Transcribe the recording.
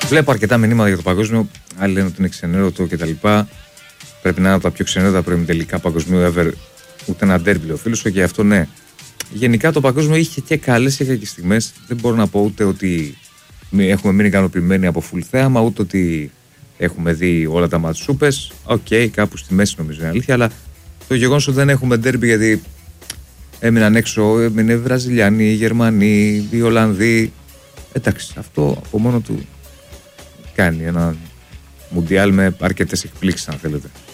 Βλέπω αρκετά μηνύματα για το παγκόσμιο. Άλλοι λένε ότι είναι ξενέρωτο κτλ. Πρέπει να είναι από τα πιο ξενέρωτα προημιτελικά παγκοσμίου ever. Ούτε ένα ντέρμπι, ο φίλος, και αυτό ναι. Γενικά το παγκόσμιο είχε και καλές και στιγμές. Δεν μπορώ να πω ούτε ότι έχουμε μείνει ικανοποιημένοι από full θέαμα, ούτε ότι έχουμε δει όλα τα ματσούπες. Οκ, κάπου στη μέση νομίζω είναι αλήθεια, αλλά το γεγονός ότι δεν έχουμε ντέρμπι γιατί έμειναν έξω, έμεινε οι Βραζιλιάνοι, οι Γερμανοί, οι Ολλανδοί. Εντάξει, αυτό από μόνο του κάνει ένα μουντιάλ με αρκετές εκπλήξεις, αν θέλετε.